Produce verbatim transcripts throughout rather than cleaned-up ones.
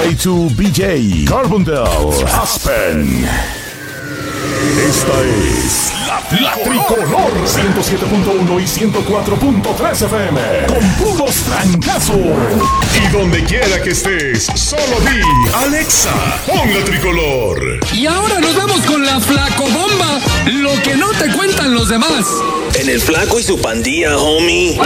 J to B J, Carbondale, Aspen. Esta es La, la Tricolor ciento siete punto uno y ciento cuatro punto tres F M con puros trancazos. Y donde quiera que estés, solo di Alexa, pon La Tricolor. Y ahora nos vamos con la Flacobomba, lo que no te cuentan los demás. En el Flaco y su pandilla, homie.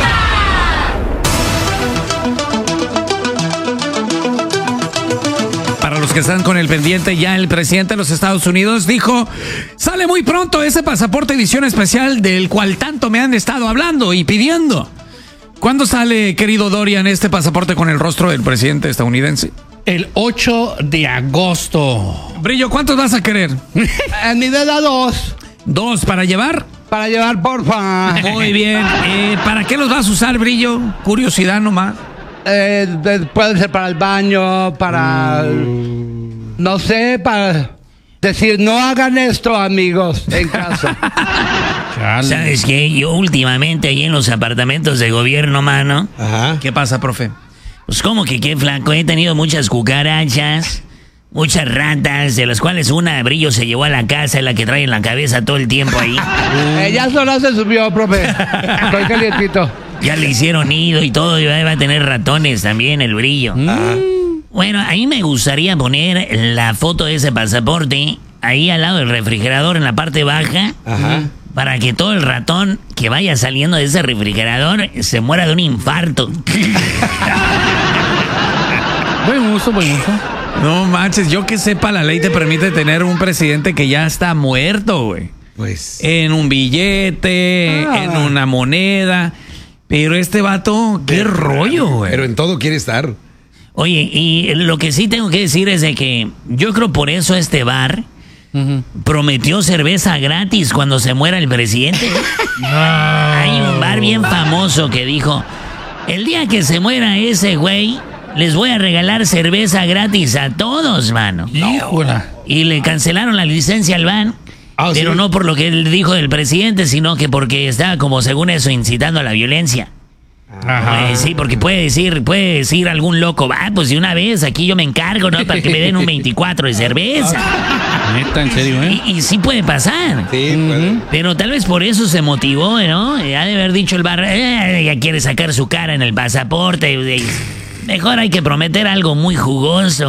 Para los que están con el pendiente, ya el presidente de los Estados Unidos dijo: sale muy pronto ese pasaporte edición especial del cual tanto me han estado hablando y pidiendo. ¿Cuándo sale, querido Dorian, este pasaporte con el rostro del presidente estadounidense? El ocho de agosto. Brillo, ¿cuántos vas a querer? En mi dedo dos. ¿Dos para llevar? Para llevar, porfa. Muy bien. Eh, ¿Para qué los vas a usar, Brillo? Curiosidad nomás. Eh, de- puede ser para el baño, para... Mm. No sé, para decir, no hagan esto, amigos, en casa. ¿Sabes qué? Yo últimamente ahí en los apartamentos de gobierno, mano. Ajá. ¿Qué pasa, profe? Pues como que qué flaco, he tenido muchas cucarachas, muchas ratas, de las cuales una Brillo se llevó a la casa, es la que trae en la cabeza todo el tiempo ahí. Eh, ya sola se subió, profe. Estoy calientito. Ya le hicieron nido y todo, y va a tener ratones también el Brillo. Bueno, a mí me gustaría poner la foto de ese pasaporte ahí al lado del refrigerador en la parte baja. Ajá. Para que todo el ratón que vaya saliendo de ese refrigerador se muera de un infarto. Buen uso, buen uso. No manches, yo que sepa, la ley te permite tener un presidente que ya está muerto, güey. Pues. En un billete, Ah. en una moneda. Pero este vato, qué Pero- rollo, güey. Pero en todo quiere estar. Oye, y lo que sí tengo que decir es de que yo creo por eso este bar prometió cerveza gratis cuando se muera el presidente. Hay un bar bien famoso que dijo: el día que se muera ese güey, les voy a regalar cerveza gratis a todos, mano. Híjola. Y le cancelaron la licencia al van. Ah, pero ¿sí? no por lo que él dijo del presidente, sino que porque estaba, como según eso, incitando a la violencia. Pues sí, porque puede decir, puede decir algún loco, va, pues de una vez, aquí yo me encargo, ¿no? Para que me den un veinticuatro de cerveza. Neta, en serio, ¿eh? Y, y sí puede pasar. Sí, puede. Pero tal vez por eso se motivó, ¿no? Ha de haber dicho el bar, eh, ya quiere sacar su cara en el pasaporte. y- Mejor hay que prometer algo muy jugoso.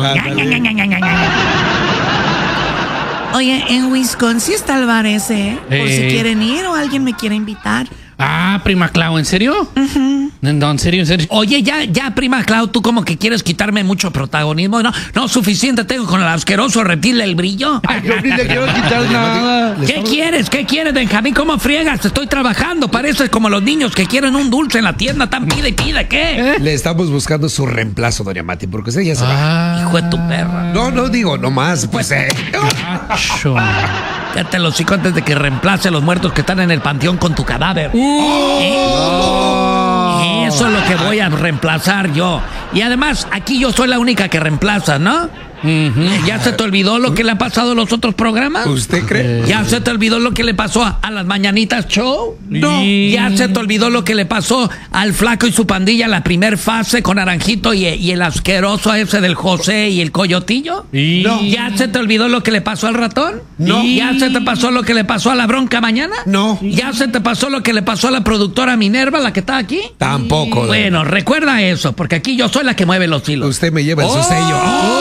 Oye, en Wisconsin está el bar ese, ¿eh? Por si Eh. quieren ir o alguien me quiere invitar. Ah, prima Clau, ¿en serio? No, en serio, en serio. Oye, ya, ya, prima Clau, tú como que quieres quitarme mucho protagonismo. No, no, suficiente tengo con el asqueroso reptil del Brillo. Ay, yo ni le quiero quitar nada. ¿Qué quieres? ¿Qué quieres, Benjamín? ¿Cómo friegas? Estoy trabajando. Pareces como los niños que quieren un dulce en la tienda. Tan pide y pide, ¿qué? Le estamos buscando su reemplazo, doña Mati, porque usted ya se va. Ah, Hijo de tu perra. No, no digo, no más. Pues, eh. macho. Cállate los hocico antes de que reemplace a los muertos que están en el panteón con tu cadáver. ¿Eh? Eso es lo que voy a reemplazar yo. Y además, aquí yo soy la única que reemplaza, ¿no? ¿Ya se te olvidó lo que le ha pasado a los otros programas? ¿Usted cree? ¿Ya se te olvidó lo que le pasó a, a las Mañanitas Show? No. ¿Ya se te olvidó lo que le pasó al Flaco y su pandilla la primer fase con Naranjito y, y el asqueroso ese del José y el Coyotillo? Y- No. ¿Ya se te olvidó lo que le pasó al ratón? No. ¿Ya se te pasó lo que le pasó a la bronca mañana? No. ¿Ya se te pasó lo que le pasó a la productora Minerva, la que está aquí? Tampoco. Bueno, recuerda eso, porque aquí yo soy la que mueve los hilos. Usted me lleva en su Oh. sello.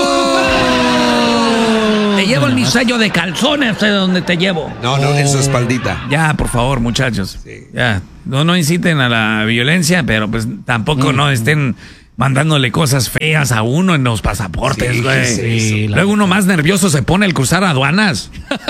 Te llevo en mi sello de calzones, de donde te llevo. No, no, en su espaldita. Ya, por favor, muchachos. Ya, no, no inciten a la violencia, pero pues tampoco no estén mandándole cosas feas a uno en los pasaportes, Sí, güey. ¿qué es eso? Sí, la- Luego uno más nervioso se pone al cruzar aduanas.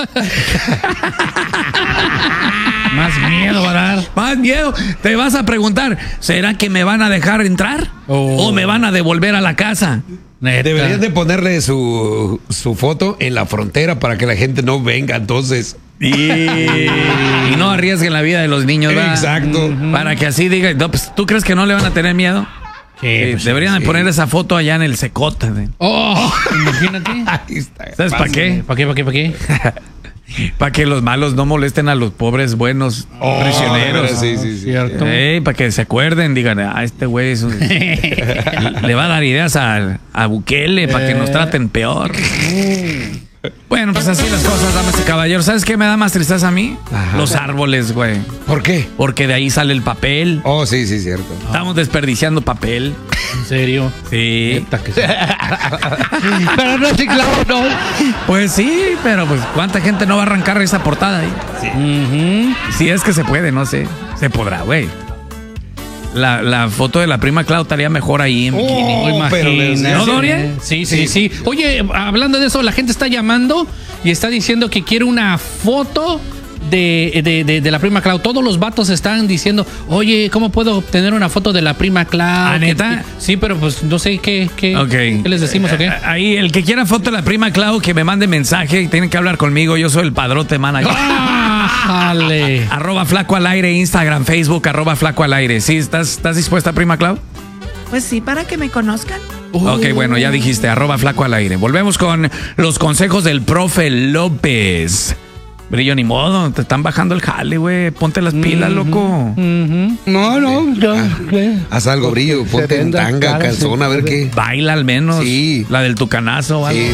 Más miedo va a dar. Más miedo. Te vas a preguntar, ¿será que me van a dejar entrar? Oh. ¿O me van a devolver a la casa? Neta. Deberían de ponerle su, su foto en la frontera para que la gente no venga, entonces. Y no arriesguen la vida de los niños, ¿verdad? Exacto. Para que así digan, no, pues, ¿tú crees que no le van a tener miedo? Sí, Sí, pues, deberían de sí. poner esa foto allá en el Secote. ¿eh? Oh, imagínate. Ahí está. ¿Sabes para qué? ¿Para qué, para qué, para qué? Para que los malos no molesten a los pobres buenos Oh, prisioneros. sí, sí, sí. Cierto. Ey, para que se acuerden, digan, ah, este güey es un- le va a dar ideas a, a Bukele para que nos traten peor. Bueno, pues así las cosas, damas y caballeros. ¿Sabes qué me da más tristeza a mí? Ajá. Los árboles, güey. ¿Por qué? Porque de ahí sale el papel. Oh, sí, sí, cierto. Estamos desperdiciando papel. ¿En serio? Sí. Pero reciclado, ¿no? Pues sí, pero pues ¿cuánta gente no va a arrancar esa portada ahí? Si es que se puede, no sé. Se podrá, güey. La, la foto de la prima Clau estaría mejor ahí en bikini. Oh, pero les- ¿No, Doria? Sí, sí, sí. Oye, hablando de eso, la gente está llamando y está diciendo que quiere una foto de, de, de, de la prima Clau. Todos los vatos están diciendo, oye, ¿cómo puedo obtener una foto de la prima Clau? ¿Ah, neta? Sí, pero pues no sé qué, qué, Ok. ¿qué les decimos o qué? Ahí, el que quiera foto de la prima Clau, que me mande mensaje y tienen que hablar conmigo. Yo soy el padrote manager. ¡Ájale! Arroba flaco al aire, Instagram, Facebook, arroba flaco al aire. ¿Sí? ¿Estás, estás dispuesta, prima Clau? Pues sí, para que me conozcan. Ok, bueno, ya dijiste, arroba flaco al aire. Volvemos con los consejos del profe López. Brillo, ni modo, te están bajando el jale, güey. Ponte las pilas, loco. No, no, yo. ¿qué? Haz algo, Brillo. Ponte en venda tanga, cara, calzón, sí, a ver puede. qué. Baila al menos. Sí. La del tucanazo o algo. Sí,